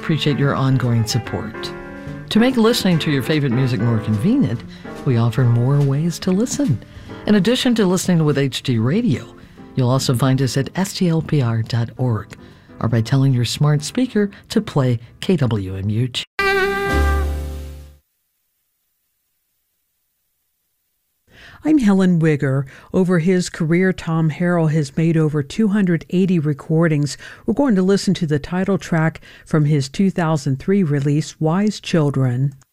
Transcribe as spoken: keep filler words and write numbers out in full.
appreciate your ongoing support. To make listening to your favorite music more convenient, we offer more ways to listen. In addition to listening with H D Radio, you'll also find us at S T L P R dot org or by telling your smart speaker to play K W M U. I'm Helen Wigger. Over his career, Tom Harrell has made over two hundred eighty recordings. We're going to listen to the title track from his two thousand three release, Wise Children.